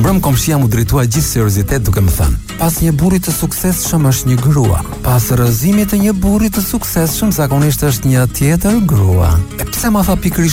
Mbrëm komshia mu drejtua gjithë seriozitet duke më thënë: pas një burri të suksesshëm është një grua. Pas rrëzimit të një burri të suksesshëm zakonisht është një tjetër grua. E pse ma tha pikërisht